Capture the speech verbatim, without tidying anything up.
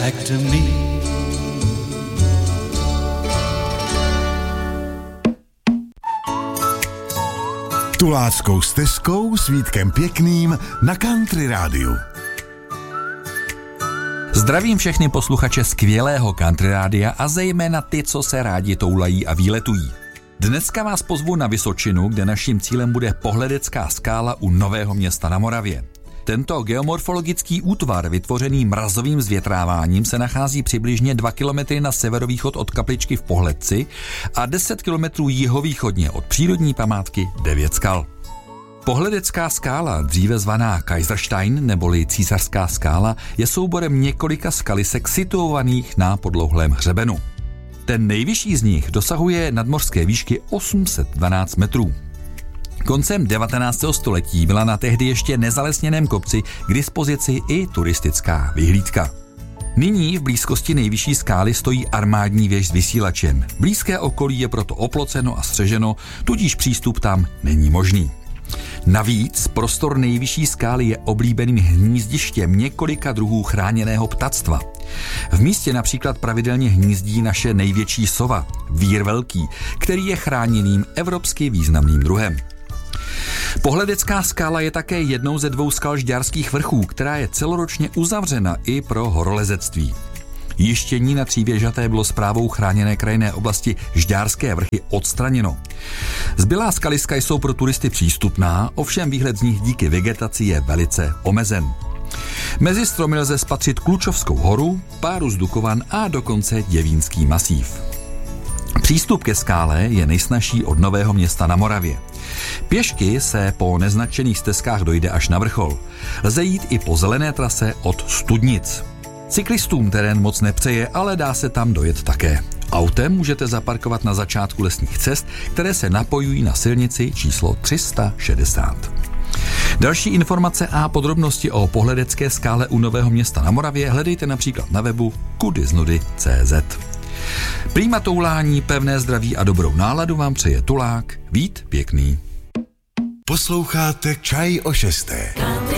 back to me. Tuláckou stezkou s Vítkem Pěkným na Country rádiu. Zdravím všechny posluchače skvělého Country rádia a zejména ty, co se rádi toulají a výletují. Dneska vás pozvu na Vysočinu, kde naším cílem bude Pohledecká skála u Nového Města na Moravě. Tento geomorfologický útvar, vytvořený mrazovým zvětráváním, se nachází přibližně dva kilometry na severovýchod od kapličky v Pohledci a deset kilometrů jihovýchodně od přírodní památky Devět skal. Pohledecká skála, dříve zvaná Kaiserstein neboli Císařská skála, je souborem několika skalisek situovaných na podlouhlém hřebenu. Ten nejvyšší z nich dosahuje nadmořské výšky osm set dvanáct metrů. Koncem devatenáctého století byla na tehdy ještě nezalesněném kopci k dispozici i turistická vyhlídka. Nyní v blízkosti nejvyšší skály stojí armádní věž s vysílačem. Blízké okolí je proto oploceno a střeženo, tudíž přístup tam není možný. Navíc prostor nejvyšší skály je oblíbeným hnízdištěm několika druhů chráněného ptactva. V místě například pravidelně hnízdí naše největší sova, vír velký, který je chráněným evropsky významným druhem. Pohledecká skála je také jednou ze dvou skal Žďárských vrchů, která je celoročně uzavřena i pro horolezectví. Jištění na Třívěžaté bylo správou chráněné krajinné oblasti Žďárské vrchy odstraněno. Zbylá skaliska jsou pro turisty přístupná, ovšem výhled z nich díky vegetaci je velice omezen. Mezi stromy lze spatřit Klučovskou horu, Párus Dukovan a dokonce Děvínský masív. Přístup ke skále je nejsnazší od Nového Města na Moravě. Pěšky se po neznačených stezkách dojde až na vrchol. Lze jít i po zelené trase od Studnic. Cyklistům terén moc nepřeje, ale dá se tam dojet také. Autem můžete zaparkovat na začátku lesních cest, které se napojují na silnici číslo tři sta šedesát. Další informace a podrobnosti o Pohledecké skále u Nového Města na Moravě hledejte například na webu kudiznudy tečka cé zet. Prýma toulání, pevné zdraví a dobrou náladu vám přeje tulák Vít Pěkný. Posloucháte Čaj o šesté.